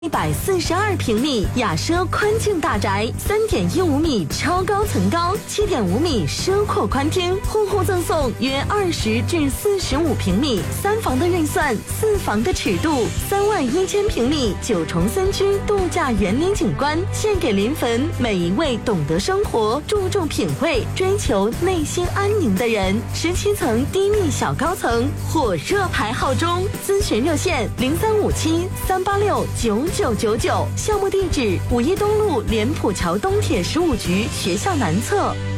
142平米雅奢宽境大宅，3.15米超高层高，7.5米奢阔宽厅，户户赠送约20至45平米3房的预算，4房的尺度，31000平米9重3居度假园林景观，献给临汾每一位懂得生活、注重品味、追求内心安宁的人。17层低密小高层火热排号中，咨询热线0357-386-9999，项目地址5一东路莲浦桥东铁15局学校南侧。